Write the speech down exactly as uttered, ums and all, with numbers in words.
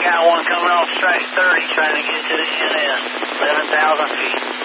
got one coming off strike thirty trying to get to the N S, eleven thousand feet.